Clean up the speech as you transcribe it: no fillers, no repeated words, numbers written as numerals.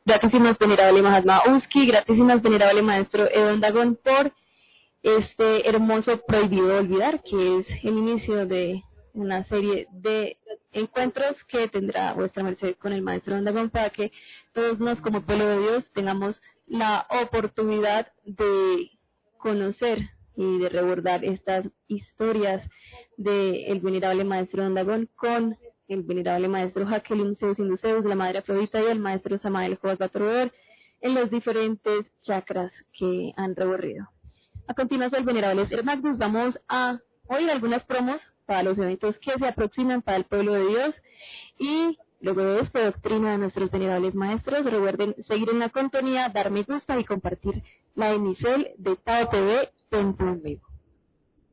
Gratísimas venerable Mahatma Uski, gratísimas venerable maestro Edon Dagón por este hermoso Prohibido Olvidar, que es el inicio de una serie de encuentros que tendrá vuestra merced con el maestro Edon Dagón para que todos nos como pueblo de Dios tengamos la oportunidad de conocer y de recordar estas historias del venerable maestro Edon Dagón con el venerable maestro Jacqueline Zeus Induceus, la madre Afrodita y el maestro Samael Joas Batrover en los diferentes chakras que han recorrido. A continuación, el venerable Ser Magnus, vamos a oír algunas promos para los eventos que se aproximan para el pueblo de Dios y luego de esta doctrina de nuestros venerables maestros, recuerden seguir en la compañía, dar me gusta y compartir la emisión de Tao TV en vivo.